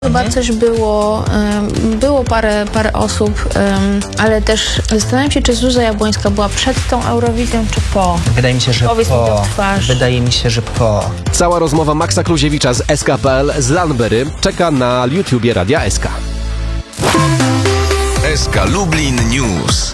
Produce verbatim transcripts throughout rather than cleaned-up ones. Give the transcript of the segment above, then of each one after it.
Chyba Mhm. coś było, um, było parę, parę osób, um, ale też zastanawiam się, czy Zuza Jabłońska była przed tą Eurowizją, czy po. Wydaje mi się, że Powiedz mi to po. w twarz. Wydaje mi się, że po. Cała rozmowa Maxa Kluziewicza z S K kropka P L z Lanbery czeka na YouTubie Radia S K. S K Lublin News.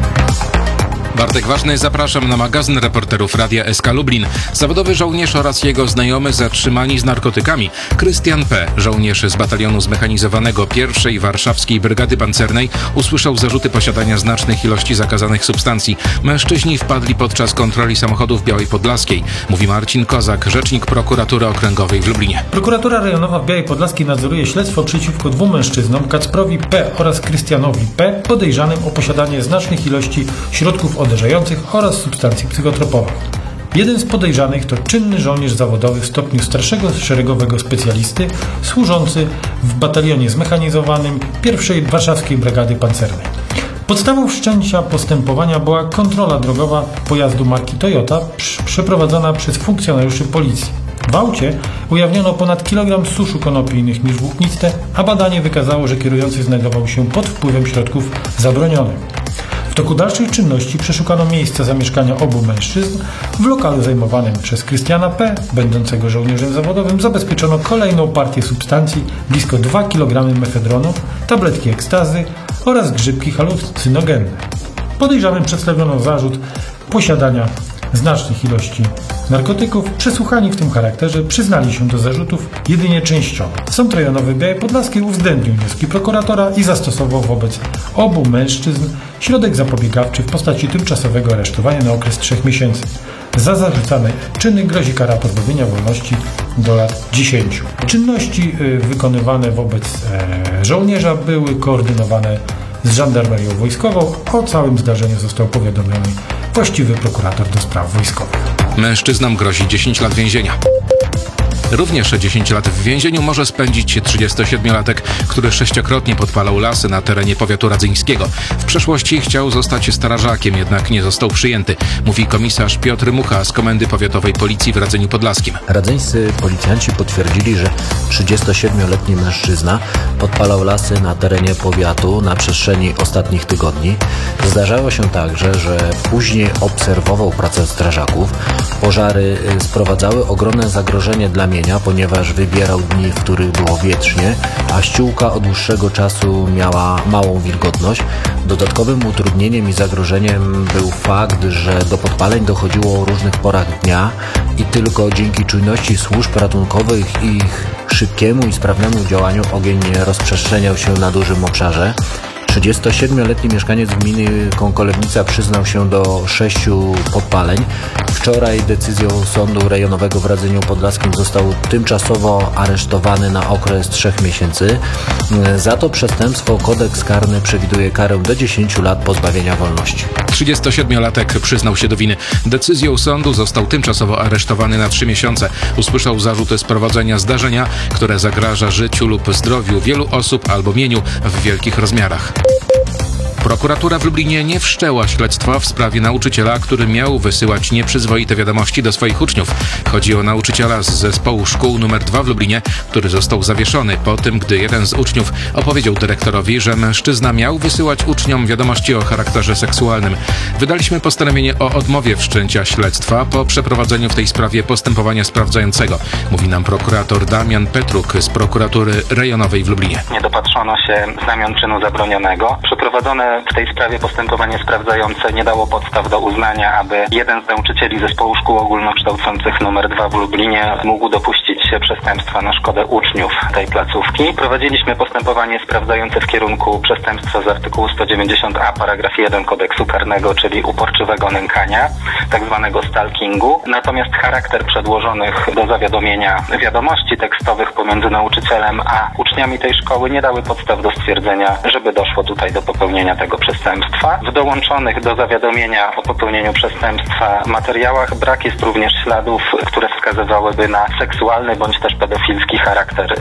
Bartek Ważny, zapraszam na magazyn reporterów Radia S K Lublin. Zawodowy żołnierz oraz jego znajomy zatrzymani z narkotykami. Krystian P., żołnierz z batalionu zmechanizowanego pierwszej Warszawskiej Brygady Pancernej, usłyszał zarzuty posiadania znacznych ilości zakazanych substancji. Mężczyźni wpadli podczas kontroli samochodów w Białej Podlaskiej, mówi Marcin Kozak, rzecznik prokuratury okręgowej w Lublinie. Prokuratura rejonowa w Białej Podlaskiej nadzoruje śledztwo przeciwko dwóm mężczyznom, Kacprowi P. oraz Krystianowi P., podejrzanym o posiadanie znacznych ilości środków odurzających oraz substancji psychotropowych. Jeden z podejrzanych to czynny żołnierz zawodowy w stopniu starszego szeregowego specjalisty, służący w batalionie zmechanizowanym pierwszej Warszawskiej Brygady Pancernej. Podstawą wszczęcia postępowania była kontrola drogowa pojazdu marki Toyota przeprowadzona przez funkcjonariuszy policji. W aucie ujawniono ponad kilogram suszu konopijnych niż włókniste, a badanie wykazało, że kierujący znajdował się pod wpływem środków zabronionych. W toku dalszych czynności przeszukano miejsca zamieszkania obu mężczyzn. W lokalu zajmowanym przez Krystiana P., będącego żołnierzem zawodowym, zabezpieczono kolejną partię substancji, blisko dwa kilogramy mefedronu, tabletki ekstazy oraz grzybki halucynogenne. Podejrzanym przedstawiono zarzut posiadania znacznych ilości narkotyków. Przesłuchani w tym charakterze przyznali się do zarzutów jedynie częściowo. Sąd rejonowy Białej Podlaskiej uwzględnił wnioski prokuratora i zastosował wobec obu mężczyzn środek zapobiegawczy w postaci tymczasowego aresztowania na okres trzech miesięcy. Za zarzucane czyny grozi kara pozbawienia wolności do lat dziesięciu. Czynności y, wykonywane wobec e, żołnierza były koordynowane z żandarmerią wojskową. O całym zdarzeniu został powiadomiony właściwy prokurator do spraw wojskowych. Mężczyznom grozi dziesięć lat więzienia. Również dziesięć lat w więzieniu może spędzić trzydziestosiedmiolatek, który sześciokrotnie podpalał lasy na terenie powiatu radzyńskiego. W przeszłości chciał zostać strażakiem, jednak nie został przyjęty, mówi komisarz Piotr Mucha z Komendy Powiatowej Policji w Radzeniu Podlaskim. Radzyńscy policjanci potwierdzili, że trzydziestosiedmioletni mężczyzna podpalał lasy na terenie powiatu na przestrzeni ostatnich tygodni. Zdarzało się także, że później obserwował pracę strażaków. Pożary sprowadzały ogromne zagrożenie dla mienia, ponieważ wybierał dni, w których było wietrznie, a ściółka od dłuższego czasu miała małą wilgotność. Dodatkowym utrudnieniem i zagrożeniem był fakt, że do podpaleń dochodziło o różnych porach dnia i tylko dzięki czujności służb ratunkowych i ich szybkiemu i sprawnemu działaniu ogień nie rozprzestrzeniał się na dużym obszarze. trzydziestosiedmioletni mieszkaniec gminy Kąkolewnica przyznał się do sześciu podpaleń. Wczoraj decyzją Sądu Rejonowego w Radzeniu Podlaskim został tymczasowo aresztowany na okres trzech miesięcy. Za to przestępstwo kodeks karny przewiduje karę do dziesięciu lat pozbawienia wolności. trzydziestosiedmiolatek przyznał się do winy. Decyzją sądu został tymczasowo aresztowany na trzy miesiące. Usłyszał zarzuty sprowadzenia zdarzenia, które zagraża życiu lub zdrowiu wielu osób albo mieniu w wielkich rozmiarach. Prokuratura w Lublinie nie wszczęła śledztwa w sprawie nauczyciela, który miał wysyłać nieprzyzwoite wiadomości do swoich uczniów. Chodzi o nauczyciela z zespołu szkół numer dwa w Lublinie, który został zawieszony po tym, gdy jeden z uczniów opowiedział dyrektorowi, że mężczyzna miał wysyłać uczniom wiadomości o charakterze seksualnym. Wydaliśmy postanowienie o odmowie wszczęcia śledztwa po przeprowadzeniu w tej sprawie postępowania sprawdzającego, mówi nam prokurator Damian Petruk z prokuratury rejonowej w Lublinie. Nie dopatrzono się znamion czynu zabronionego. Przeprowadzone w tej sprawie postępowanie sprawdzające nie dało podstaw do uznania, aby jeden z nauczycieli zespołu szkół ogólnokształcących numer dwa w Lublinie mógł dopuścić się przestępstwa na szkodę uczniów tej placówki. Prowadziliśmy postępowanie sprawdzające w kierunku przestępstwa z artykułu sto dziewięćdziesiąt a paragraf jeden kodeksu karnego, czyli uporczywego nękania, tak zwanego stalkingu. Natomiast charakter przedłożonych do zawiadomienia wiadomości tekstowych pomiędzy nauczycielem a uczniami tej szkoły nie dały podstaw do stwierdzenia, żeby doszło tutaj do popełnienia tego przestępstwa. W dołączonych do zawiadomienia o popełnieniu przestępstwa materiałach brak jest również śladów, które wskazywałyby na seksualny bądź też pedofilski charakter